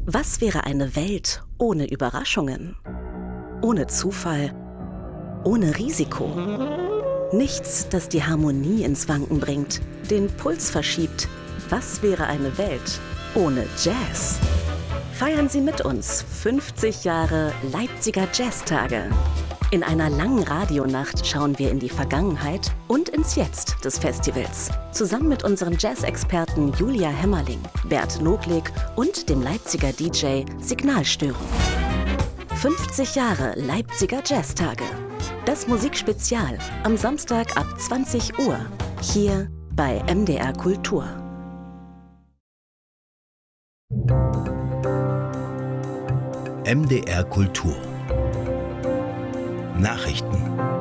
Was wäre eine Welt ohne Überraschungen? Ohne Zufall? Ohne Risiko? Nichts, das die Harmonie ins Wanken bringt, den Puls verschiebt. Was wäre eine Welt ohne Jazz? Feiern Sie mit uns 50 Jahre Leipziger Jazztage. In einer langen Radionacht schauen wir in die Vergangenheit und ins Jetzt des Festivals. Zusammen mit unseren Jazz-Experten Julia Hämmerling, Bert Noglik und dem Leipziger DJ Signalstörung. 50 Jahre Leipziger Jazztage. Das Musikspezial am Samstag ab 20 Uhr. Hier bei MDR Kultur. MDR Kultur. Nachrichten.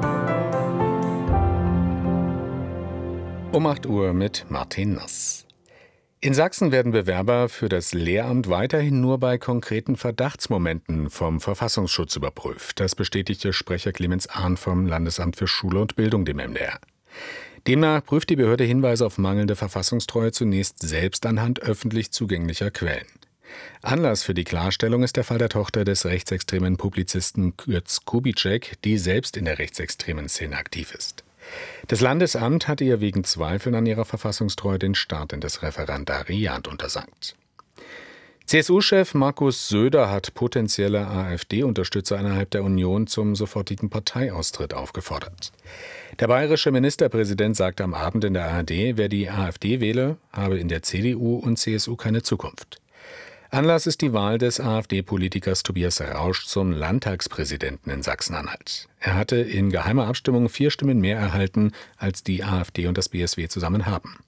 Um 8 Uhr mit Martin Nass. In Sachsen werden Bewerber für das Lehramt weiterhin nur bei konkreten Verdachtsmomenten vom Verfassungsschutz überprüft. Das bestätigte Sprecher Clemens Ahn vom Landesamt für Schule und Bildung dem MDR. Demnach prüft die Behörde Hinweise auf mangelnde Verfassungstreue zunächst selbst anhand öffentlich zugänglicher Quellen. Anlass für die Klarstellung ist der Fall der Tochter des rechtsextremen Publizisten Kurt Kubitschek, die selbst in der rechtsextremen Szene aktiv ist. Das Landesamt hatte ihr wegen Zweifeln an ihrer Verfassungstreue den Start in das Referendariat untersagt. CSU-Chef Markus Söder hat potenzielle AfD-Unterstützer innerhalb der Union zum sofortigen Parteiaustritt aufgefordert. Der bayerische Ministerpräsident sagte am Abend in der ARD, wer die AfD wähle, habe in der CDU und CSU keine Zukunft. Anlass ist die Wahl des AfD-Politikers Tobias Rausch zum Landtagspräsidenten in Sachsen-Anhalt. Er hatte in geheimer Abstimmung 4 Stimmen mehr erhalten, als die AfD und das BSW zusammen haben.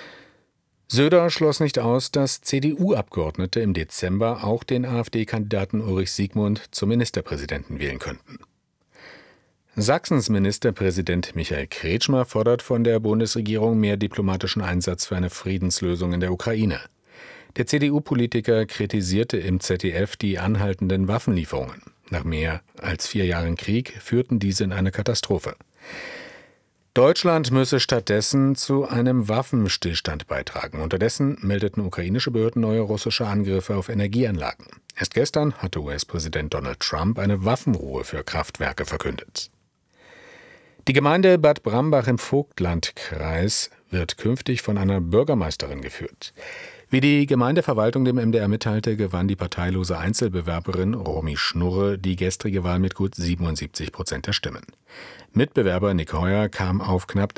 Söder schloss nicht aus, dass CDU-Abgeordnete im Dezember auch den AfD-Kandidaten Ulrich Siegmund zum Ministerpräsidenten wählen könnten. Sachsens Ministerpräsident Michael Kretschmer fordert von der Bundesregierung mehr diplomatischen Einsatz für eine Friedenslösung in der Ukraine. Der CDU-Politiker kritisierte im ZDF die anhaltenden Waffenlieferungen. Nach mehr als 4 Jahren Krieg führten diese in eine Katastrophe. Deutschland müsse stattdessen zu einem Waffenstillstand beitragen. Unterdessen meldeten ukrainische Behörden neue russische Angriffe auf Energieanlagen. Erst gestern hatte US-Präsident Donald Trump eine Waffenruhe für Kraftwerke verkündet. Die Gemeinde Bad Brambach im Vogtlandkreis wird künftig von einer Bürgermeisterin geführt. Wie die Gemeindeverwaltung dem MDR mitteilte, gewann die parteilose Einzelbewerberin Romy Schnurre die gestrige Wahl mit gut 77% der Stimmen. Mitbewerber Nick Heuer kam auf knapp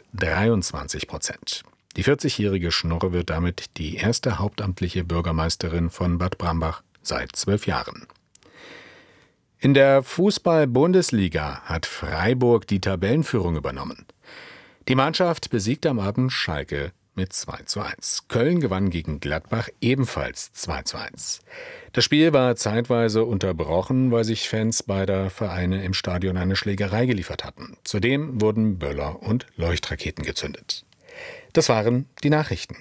23%. Die 40-jährige Schnurre wird damit die erste hauptamtliche Bürgermeisterin von Bad Brambach seit 12 Jahren. In der Fußball-Bundesliga hat Freiburg die Tabellenführung übernommen. Die Mannschaft besiegte am Abend Schalke mit 2:1. Köln gewann gegen Gladbach ebenfalls 2:1. Das Spiel war zeitweise unterbrochen, weil sich Fans beider Vereine im Stadion eine Schlägerei geliefert hatten. Zudem wurden Böller und Leuchtraketen gezündet. Das waren die Nachrichten.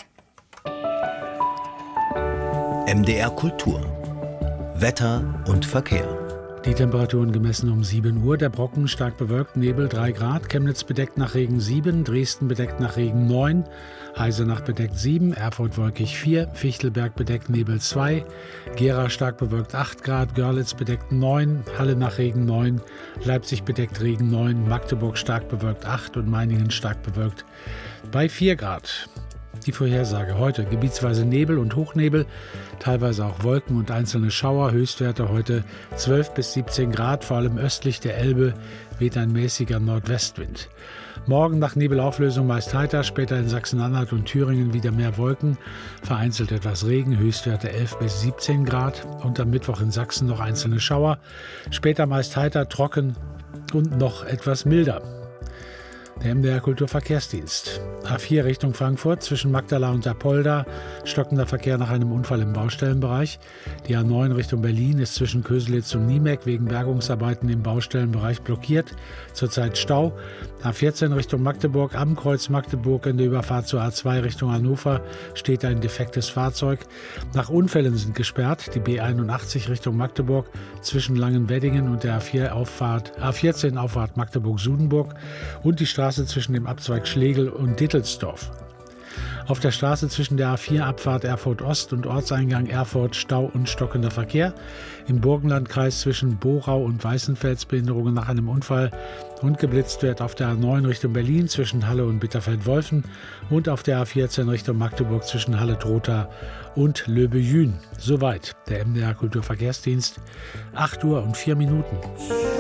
MDR Kultur. Wetter und Verkehr. Die Temperaturen gemessen um 7 Uhr. Der Brocken stark bewölkt, Nebel 3 Grad. Chemnitz bedeckt nach Regen 7, Dresden bedeckt nach Regen 9, Eisenach bedeckt 7, Erfurt wolkig 4, Fichtelberg bedeckt Nebel 2, Gera stark bewölkt 8 Grad, Görlitz bedeckt 9, Halle nach Regen 9, Leipzig bedeckt Regen 9, Magdeburg stark bewölkt 8 und Meiningen stark bewölkt bei 4 Grad. Die Vorhersage heute: gebietsweise Nebel und Hochnebel, teilweise auch Wolken und einzelne Schauer, Höchstwerte heute 12 bis 17 Grad, vor allem östlich der Elbe weht ein mäßiger Nordwestwind. Morgen nach Nebelauflösung meist heiter, später in Sachsen-Anhalt und Thüringen wieder mehr Wolken, vereinzelt etwas Regen, Höchstwerte 11 bis 17 Grad und am Mittwoch in Sachsen noch einzelne Schauer, später meist heiter, trocken und noch etwas milder. Der MDR Kulturverkehrsdienst. A4 Richtung Frankfurt zwischen Magdala und Apolda. Stockender Verkehr nach einem Unfall im Baustellenbereich. Die A9 Richtung Berlin ist zwischen Köselitz und Niemek wegen Bergungsarbeiten im Baustellenbereich blockiert. Zurzeit Stau. A14 Richtung Magdeburg. Am Kreuz Magdeburg in der Überfahrt zur A2 Richtung Hannover steht ein defektes Fahrzeug. Nach Unfällen sind gesperrt die B81 Richtung Magdeburg zwischen Langenweddingen und der A14 Auffahrt Magdeburg-Sudenburg und die Straße zwischen dem Abzweig Schlegel und Dittelsdorf. Auf der Straße zwischen der A4 Abfahrt Erfurt Ost und Ortseingang Erfurt Stau und stockender Verkehr. Im Burgenlandkreis zwischen Borau und Weißenfels Behinderungen nach einem Unfall. Und geblitzt wird auf der A9 Richtung Berlin zwischen Halle und Bitterfeld-Wolfen und auf der A14 Richtung Magdeburg zwischen Halle-Trotha und Löbejün. Soweit der MDR Kulturverkehrsdienst. 8:04 Uhr.